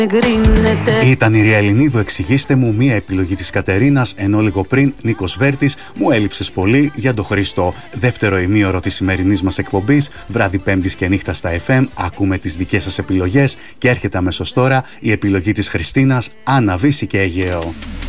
Ήταν η Ρία Ελληνίδου, εξηγήστε μου, μία επιλογή της Κατερίνας, ενώ λίγο πριν Νίκος Βέρτης, μου έλειψες πολύ για τον Χρήστο. Δεύτερο ημίωρο της σημερινής μας εκπομπής, βράδυ Πέμπτης και νύχτα στα FM, ακούμε τις δικές σας επιλογές και έρχεται αμέσως τώρα η επιλογή της Χριστίνας, Άννα Βύση και Αιγαίο.